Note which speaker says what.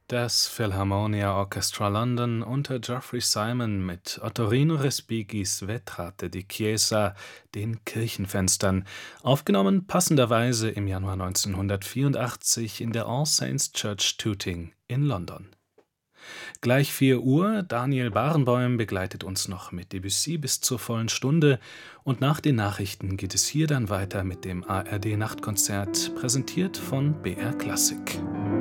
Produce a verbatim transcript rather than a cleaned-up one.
Speaker 1: Das Philharmonia Orchestra London unter Geoffrey Simon mit Ottorino Respighi's Vetrate di Chiesa, den Kirchenfenstern, aufgenommen passenderweise im Januar neunzehnhundertvierundachtzig in der All Saints' Church Tooting in London. Gleich vier Uhr, Daniel Barenboim begleitet uns noch mit Debussy bis zur vollen Stunde und nach den Nachrichten geht es hier dann weiter mit dem A R D-Nachtkonzert, präsentiert von B R Klassik.